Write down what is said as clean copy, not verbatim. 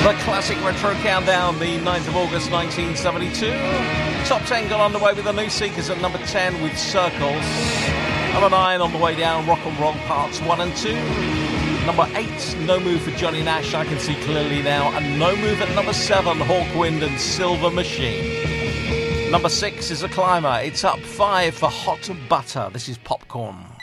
The classic retro countdown, the 9th of August 1972. Top 10 got underway with the New Seekers at number 10 with Circles. Number 9 on the way down, Rock and Roll Parts 1 and 2. Number 8, No Move for Johnny Nash, I Can See Clearly Now. And no move at number 7, Hawkwind and Silver Machine. Number 6 is a climber. It's up 5 for Hot Butter. This is Popcorn.